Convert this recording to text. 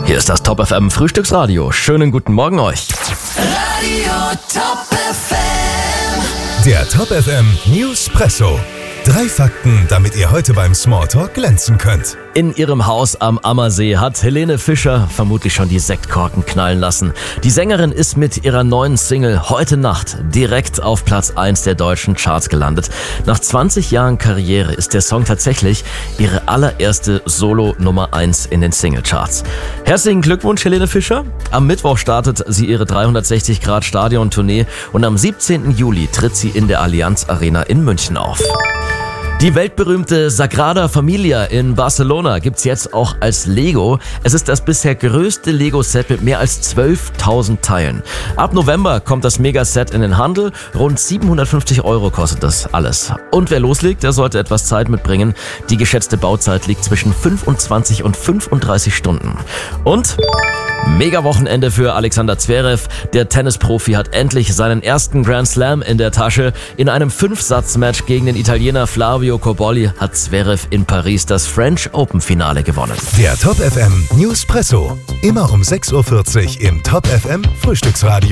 Hier ist das Top FM Frühstücksradio. Schönen guten Morgen euch. Radio Top FM. Der Top FM Newspresso. 3 Fakten, damit ihr heute beim Smalltalk glänzen könnt. In ihrem Haus am Ammersee hat Helene Fischer vermutlich schon die Sektkorken knallen lassen. Die Sängerin ist mit ihrer neuen Single Heute Nacht direkt auf Platz 1 der deutschen Charts gelandet. Nach 20 Jahren Karriere ist der Song tatsächlich ihre allererste Solo-Nummer 1 in den Singlecharts. Herzlichen Glückwunsch, Helene Fischer. Am Mittwoch startet sie ihre 360-Grad-Stadion-Tournee und am 17. Juli tritt sie in der Allianz Arena in München auf. Die weltberühmte Sagrada Familia in Barcelona gibt's jetzt auch als Lego. Es ist das bisher größte Lego-Set mit mehr als 12.000 Teilen. Ab November kommt das Megaset in den Handel. Rund 750 € kostet das alles. Und wer loslegt, der sollte etwas Zeit mitbringen. Die geschätzte Bauzeit liegt zwischen 25 und 35 Stunden. Und Mega-Wochenende für Alexander Zverev. Der Tennisprofi hat endlich seinen ersten Grand Slam in der Tasche. In einem 5-Satz-Match gegen den Italiener Flavio Cobolli hat Zverev in Paris das French Open-Finale gewonnen. Der Top FM Newspresso. Immer um 6:40 Uhr im Top FM Frühstücksradio.